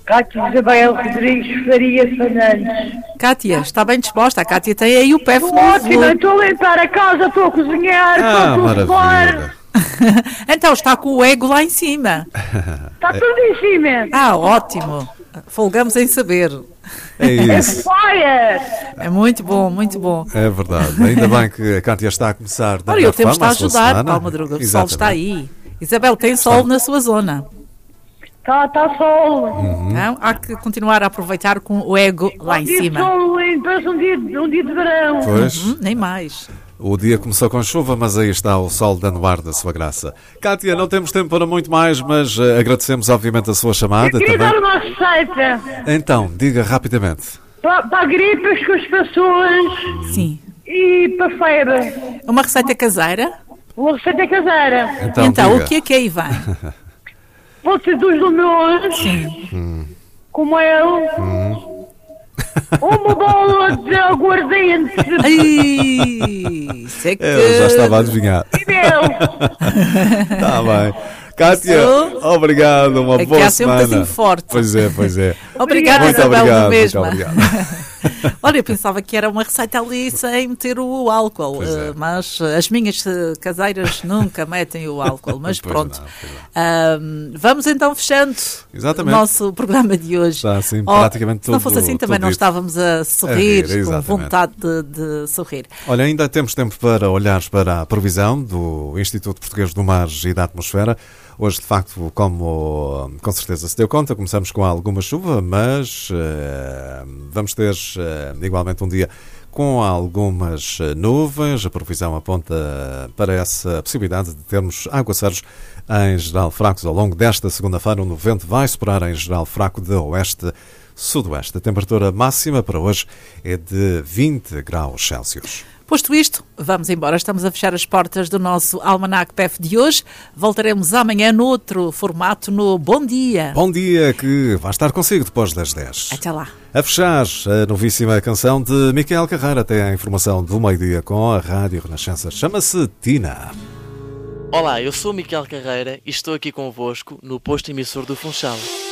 Cátia Isabel Rodrigues Faria Fernandes. Cátia, está bem disposta? A Cátia tem aí o pé Estou ótima, estou a limpar a casa, estou a cozinhar, estou a maravilha. Então está com o ego lá em cima. Está tudo em cima. Ótimo. Folgamos em saber. É isso. Fire! É muito bom, muito bom. É verdade. Ainda bem que a Cátia está a começar da Olha, melhor eu temos de forma a ajudar, Paulo Madruga. O sol está aí. Isabel, tem sol na sua zona. Está sol. Não? Há que continuar a aproveitar com o ego lá em cima. Sol, parece um dia de verão. Pois. Nem mais. O dia começou com chuva, mas aí está o sol dando ar da sua graça. Cátia, não temos tempo para muito mais, mas agradecemos obviamente a sua chamada. Eu queria também. dar uma receita Então, diga rapidamente. para gripes com as pessoas. Sim. E para febre. Uma receita caseira? Uma receita caseira. Então diga. o que é aí vem? Pode ser 2 limões. Sim. Com mel. Uma bola de aguardente. Ai, isso é que... Eu já estava a adivinhar. E mel. Está bem. Cátia, obrigado, uma É que boa há ser um semana. bocadinho forte. Pois é. Obrigada, Muito Isabel, obrigado, na mesma. muito obrigado. Olha, eu pensava que era uma receita ali sem meter o álcool, Pois é. mas as minhas caseiras nunca metem o álcool, mas Pois pronto. não. Vamos então fechando Exatamente. o nosso programa de hoje. Está assim praticamente se não tudo- fosse assim também tudo não dito. estávamos a sorrir, rir, com exatamente. vontade de sorrir. Olha, ainda temos tempo para olhares para a previsão do Instituto Português do Mar e da Atmosfera. Hoje, de facto, como com certeza se deu conta, começamos com alguma chuva, mas vamos ter igualmente um dia com algumas nuvens. A previsão aponta para essa possibilidade de termos aguaceiros em geral fracos ao longo desta segunda-feira, onde o vento vai soprar em geral fraco de oeste-sudoeste. A temperatura máxima para hoje é de 20 graus Celsius. Posto isto, vamos embora. Estamos a fechar as portas do nosso Almanac PEF de hoje. Voltaremos amanhã noutro formato, no Bom Dia. Bom dia, que vai estar consigo depois das 10. Até lá. A fechar, a novíssima canção de Miquel Carreira. Até a informação do meio-dia com a Rádio Renascença. Chama-se Tina. Olá, eu sou o Miquel Carreira e estou aqui convosco no posto emissor do Funchal.